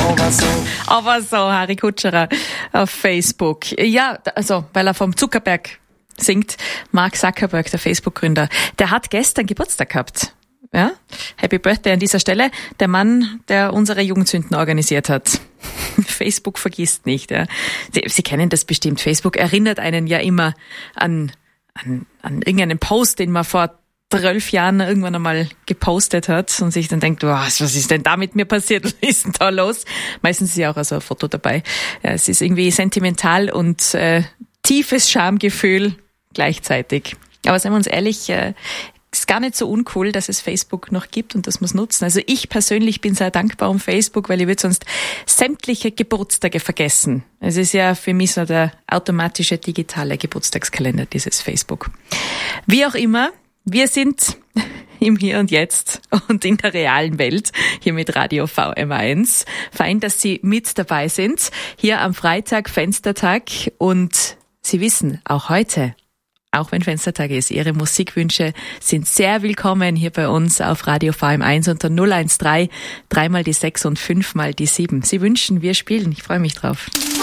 Aber so, Harry Kutscherer auf Facebook. Ja, also, weil er vom Zuckerberg singt, Mark Zuckerberg, der Facebook-Gründer, der hat gestern Geburtstag gehabt. Ja? Happy Birthday an dieser Stelle. Der Mann, der unsere Jugendsünden organisiert hat. Facebook vergisst nicht. Ja? Sie kennen das bestimmt. Facebook erinnert einen ja immer an irgendeinen Post, den man vor 12 Jahren irgendwann einmal gepostet hat und sich dann denkt, was ist denn da mit mir passiert? Was ist denn da los? Meistens ist ja auch also ein Foto dabei. Ja, es ist irgendwie sentimental und tiefes Schamgefühl gleichzeitig. Aber seien wir uns ehrlich, ist gar nicht so uncool, dass es Facebook noch gibt und dass wir es nutzen. Also ich persönlich bin sehr dankbar um Facebook, weil ich würde sonst sämtliche Geburtstage vergessen. Es ist ja für mich so der automatische digitale Geburtstagskalender, dieses Facebook. Wie auch immer, wir sind im Hier und Jetzt und in der realen Welt hier mit Radio VM1. Fein, dass Sie mit dabei sind. Hier am Freitag Fenstertag und Sie wissen, auch heute, auch wenn Fenstertag ist, Ihre Musikwünsche sind sehr willkommen hier bei uns auf Radio VM1 unter 013 3 mal die 6 und 5 mal die 7. Sie wünschen, wir spielen. Ich freue mich drauf.